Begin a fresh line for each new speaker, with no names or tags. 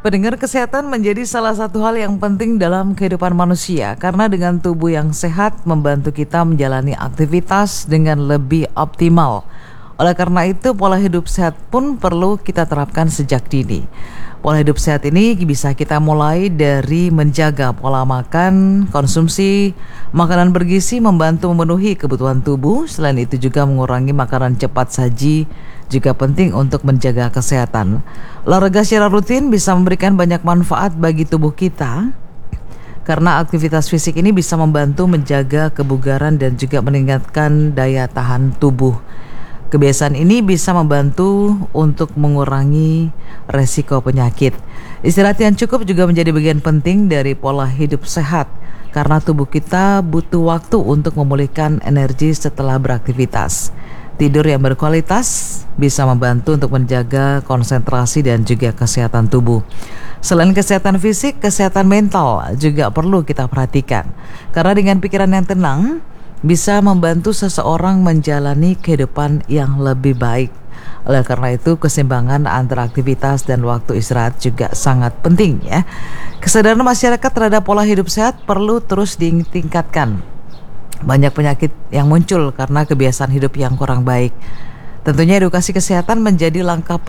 Pendengar, kesehatan menjadi salah satu hal yang penting dalam kehidupan manusia karena dengan tubuh yang sehat membantu kita menjalani aktivitas dengan lebih optimal. Oleh karena itu, pola hidup sehat pun perlu kita terapkan sejak dini. Pola hidup sehat ini bisa kita mulai dari menjaga pola makan, konsumsi makanan bergizi, membantu memenuhi kebutuhan tubuh. Selain itu juga mengurangi makanan cepat saji juga penting untuk menjaga kesehatan. Olahraga secara rutin bisa memberikan banyak manfaat bagi tubuh kita karena aktivitas fisik ini bisa membantu menjaga kebugaran dan juga meningkatkan daya tahan tubuh. Kebiasaan ini bisa membantu untuk mengurangi resiko penyakit. Istirahat yang cukup juga menjadi bagian penting dari pola hidup sehat karena tubuh kita butuh waktu untuk memulihkan energi setelah beraktivitas. Tidur yang berkualitas bisa membantu untuk menjaga konsentrasi dan juga kesehatan tubuh. Selain kesehatan fisik, kesehatan mental juga perlu kita perhatikan. Karena dengan pikiran yang tenang bisa membantu seseorang menjalani kehidupan yang lebih baik. Oleh karena itu, keseimbangan antara aktivitas dan waktu istirahat juga sangat penting ya. Kesadaran masyarakat terhadap pola hidup sehat perlu terus ditingkatkan. Banyak penyakit yang muncul karena kebiasaan hidup yang kurang baik. Tentunya edukasi kesehatan menjadi langkah